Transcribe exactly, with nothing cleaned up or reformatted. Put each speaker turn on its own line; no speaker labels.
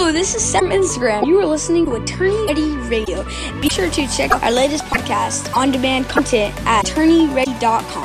Hello, this is Sam from Instagram. You are listening to Attorney Ready Radio. Be sure to check out our latest podcast, on-demand content at attorney ready dot com.